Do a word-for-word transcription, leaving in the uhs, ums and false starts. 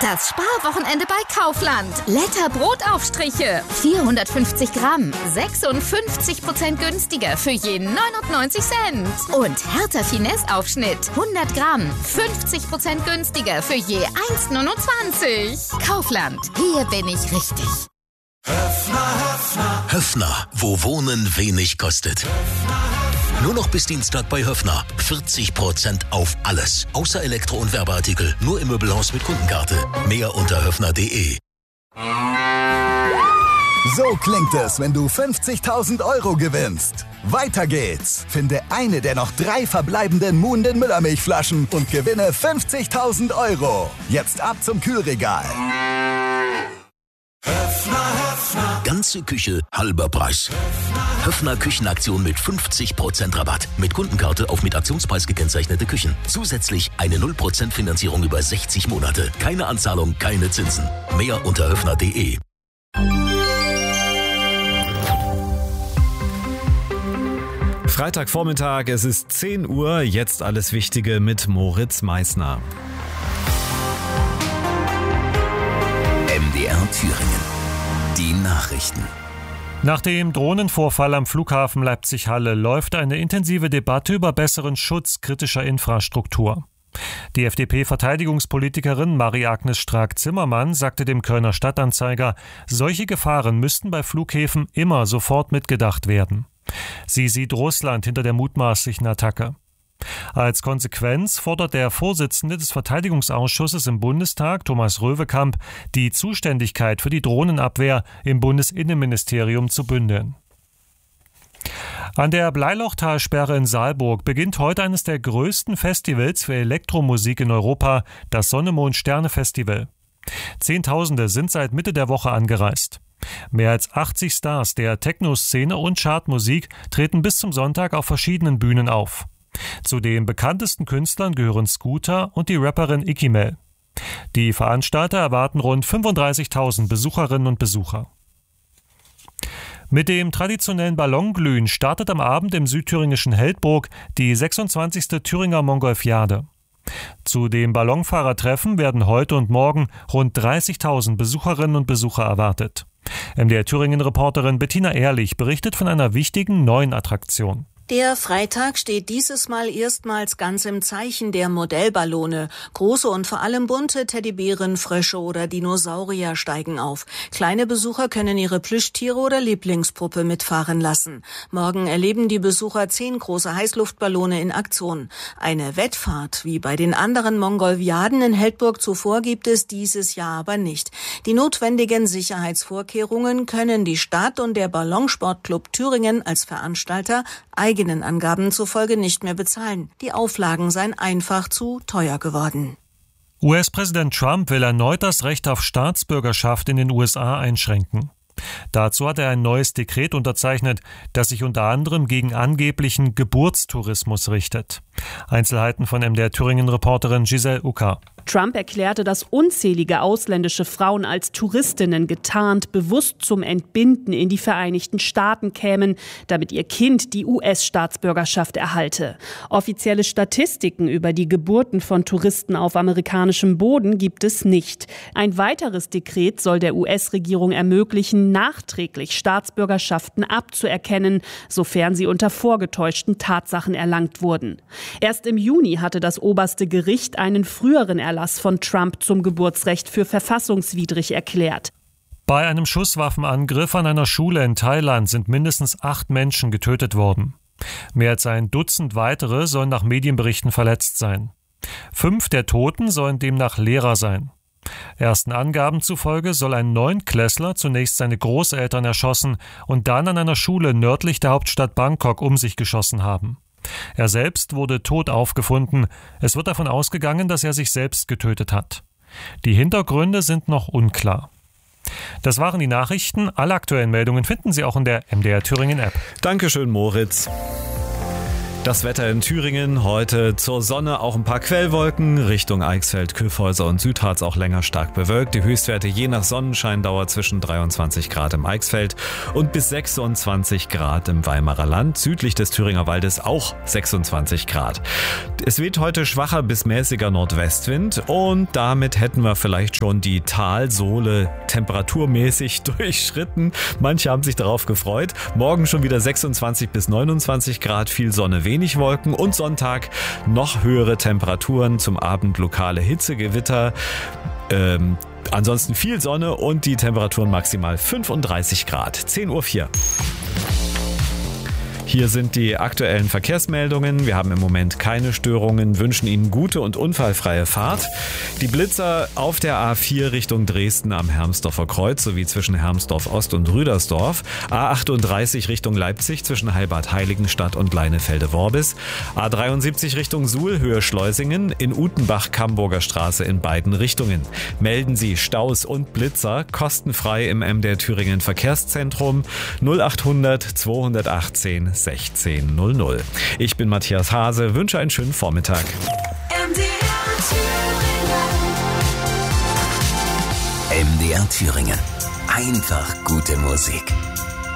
Das Sparwochenende bei Kaufland. Letter Brotaufstriche. vierhundertfünfzig Gramm. sechsundfünfzig Prozent günstiger für je neunundneunzig Cent. Und Hertha Finesse Aufschnitt. hundert Gramm. fünfzig Prozent günstiger für je eins Komma neunundzwanzig. Kaufland. Hier bin ich richtig. Höffner, Höffner. Höffner, wo Wohnen wenig kostet. Nur noch bis Dienstag bei Höffner. vierzig Prozent auf alles. Außer Elektro- und Werbeartikel. Nur im Möbelhaus mit Kundenkarte. Mehr unter höffner punkt de. So klingt es, wenn du fünfzigtausend Euro gewinnst. Weiter geht's. Finde eine der noch drei verbleibenden Muhnden Müllermilchflaschen und gewinne fünfzigtausend Euro. Jetzt ab zum Kühlregal. Höffner, Höffner. Ganze Küche, halber Preis. Höffner Küchenaktion mit fünfzig Prozent Rabatt. Mit Kundenkarte auf mit Aktionspreis gekennzeichnete Küchen. Zusätzlich eine null Prozent Finanzierung über sechzig Monate. Keine Anzahlung, keine Zinsen. Mehr unter höffner punkt de. Freitagvormittag, es ist zehn Uhr, jetzt alles Wichtige mit Moritz Meissner. M D R Thüringen. Die Nachrichten. Nach dem Drohnenvorfall am Flughafen Leipzig-Halle läuft eine intensive Debatte über besseren Schutz kritischer Infrastruktur. Die F D P-Verteidigungspolitikerin Marie-Agnes Strack-Zimmermann sagte dem Kölner Stadtanzeiger, solche Gefahren müssten bei Flughäfen immer sofort mitgedacht werden. Sie sieht Russland hinter der mutmaßlichen Attacke. Als Konsequenz fordert der Vorsitzende des Verteidigungsausschusses im Bundestag, Thomas Röwekamp, die Zuständigkeit für die Drohnenabwehr im Bundesinnenministerium zu bündeln. An der Bleilochtalsperre in Saalburg beginnt heute eines der größten Festivals für Elektromusik in Europa, das Sonne-Mond-Sterne-Festival. Zehntausende sind seit Mitte der Woche angereist. Mehr als achtzig Stars der Techno-Szene und Chartmusik treten bis zum Sonntag auf verschiedenen Bühnen auf. Zu den bekanntesten Künstlern gehören Scooter und die Rapperin Ikimel. Die Veranstalter erwarten rund fünfunddreißigtausend Besucherinnen und Besucher. Mit dem traditionellen Ballonglühen startet am Abend im südthüringischen Heldburg die sechsundzwanzigste Thüringer Mongolfiade. Zu dem Ballonfahrertreffen werden heute und morgen rund dreißigtausend Besucherinnen und Besucher erwartet. M D R Thüringen-Reporterin Bettina Ehrlich berichtet von einer wichtigen neuen Attraktion. Der Freitag steht dieses Mal erstmals ganz im Zeichen der Modellballone. Große und vor allem bunte Teddybären, Frösche oder Dinosaurier steigen auf. Kleine Besucher können ihre Plüschtiere oder Lieblingspuppe mitfahren lassen. Morgen erleben die Besucher zehn große Heißluftballone in Aktion. Eine Wettfahrt wie bei den anderen Mongolfiaden in Heldburg zuvor gibt es dieses Jahr aber nicht. Die notwendigen Sicherheitsvorkehrungen können die Stadt und der Ballonsportclub Thüringen als Veranstalter eigenen Angaben zufolge nicht mehr bezahlen. Die Auflagen seien einfach zu teuer geworden. U S-Präsident Trump will erneut das Recht auf Staatsbürgerschaft in den U S A einschränken. Dazu hat er ein neues Dekret unterzeichnet, das sich unter anderem gegen angeblichen Geburtstourismus richtet. Einzelheiten von M D R Thüringen-Reporterin Giselle Ucker. Trump erklärte, dass unzählige ausländische Frauen als Touristinnen getarnt bewusst zum Entbinden in die Vereinigten Staaten kämen, damit ihr Kind die U S-Staatsbürgerschaft erhalte. Offizielle Statistiken über die Geburten von Touristen auf amerikanischem Boden gibt es nicht. Ein weiteres Dekret soll der U S-Regierung ermöglichen, nachträglich Staatsbürgerschaften abzuerkennen, sofern sie unter vorgetäuschten Tatsachen erlangt wurden. Erst im Juni hatte das oberste Gericht einen früheren Erlass von Trump zum Geburtsrecht für verfassungswidrig erklärt. Bei einem Schusswaffenangriff an einer Schule in Thailand sind mindestens acht Menschen getötet worden. Mehr als ein Dutzend weitere sollen nach Medienberichten verletzt sein. Fünf der Toten sollen demnach Lehrer sein. Ersten Angaben zufolge soll ein Neunklässler zunächst seine Großeltern erschossen und dann an einer Schule nördlich der Hauptstadt Bangkok um sich geschossen haben. Er selbst wurde tot aufgefunden. Es wird davon ausgegangen, dass er sich selbst getötet hat. Die Hintergründe sind noch unklar. Das waren die Nachrichten. Alle aktuellen Meldungen finden Sie auch in der M D R Thüringen App. Dankeschön, Moritz. Das Wetter in Thüringen heute zur Sonne, auch ein paar Quellwolken, Richtung Eichsfeld, Kyffhäuser und Südharz auch länger stark bewölkt. Die Höchstwerte je nach Sonnenscheindauer zwischen dreiundzwanzig Grad im Eichsfeld und bis sechsundzwanzig Grad im Weimarer Land. Südlich des Thüringer Waldes auch sechsundzwanzig Grad. Es weht heute schwacher bis mäßiger Nordwestwind und damit hätten wir vielleicht schon die Talsohle temperaturmäßig durchschritten. Manche haben sich darauf gefreut. Morgen schon wieder sechsundzwanzig bis neunundzwanzig Grad, viel Sonne, wenig Wolken und Sonntag noch höhere Temperaturen, zum Abend lokale Hitzegewitter. Ähm, ansonsten viel Sonne und die Temperaturen maximal fünfunddreißig Grad. zehn Uhr vier. Hier sind die aktuellen Verkehrsmeldungen. Wir haben im Moment keine Störungen, wünschen Ihnen gute und unfallfreie Fahrt. Die Blitzer auf der A vier Richtung Dresden am Hermsdorfer Kreuz sowie zwischen Hermsdorf Ost und Rüdersdorf. A achtunddreißig Richtung Leipzig zwischen Heilbad Heiligenstadt und Leinefelde-Worbis. A dreiundsiebzig Richtung Suhl, Höhe Schleusingen. In Utenbach-Kamburger Straße in beiden Richtungen. Melden Sie Staus und Blitzer kostenfrei im M D R Thüringen Verkehrszentrum null achthundert zweihundertachtzehn sechzehn null null. Ich bin Matthias Hase, wünsche einen schönen Vormittag. M D R Thüringen. M D R Thüringen. Einfach gute Musik.